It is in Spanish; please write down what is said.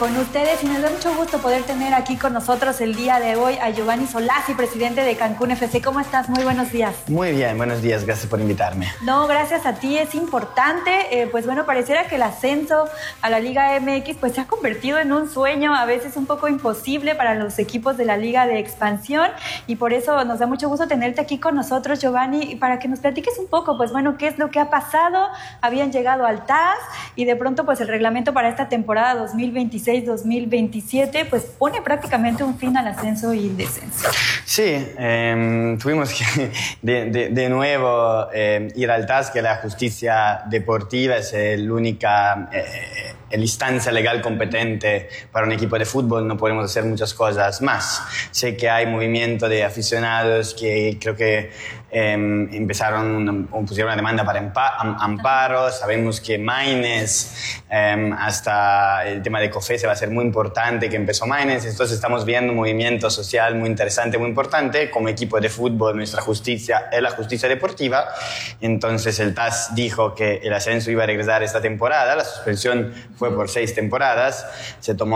con ustedes y nos da mucho gusto poder tener aquí con nosotros el día de hoy a Giovanni Solazzi, presidente de Cancún FC. ¿Cómo estás? Muy buenos días. Muy bien, buenos días, gracias por invitarme. No, gracias a ti, es importante. Pues bueno, pareciera que el ascenso a la Liga MX pues se ha convertido en un sueño, a veces un poco imposible para los equipos de la Liga de Expansión, y por eso nos da mucho gusto tenerte aquí con nosotros, Giovanni, para que nos platiques un poco, pues bueno, qué es lo que ha pasado. Habían llegado al TAS y de pronto pues el reglamento para esta temporada 2026-2027 pues pone prácticamente un fin al ascenso y el descenso. Sí, tuvimos que de nuevo ir al TAS, que la justicia deportiva es la única instancia legal competente para un equipo de fútbol. No podemos hacer muchas cosas más. Sé que hay movimiento de aficionados que creo que pusieron una demanda para amparo. Sabemos que Maynes, hasta el tema de COFESE va a ser muy importante, que empezó Maynes. Entonces estamos viendo un movimiento social muy interesante, muy importante. Como equipo de fútbol, nuestra justicia es la justicia deportiva. Entonces el TAS dijo que el ascenso iba a regresar esta temporada. La suspensión fue por 6 temporadas. Se tomó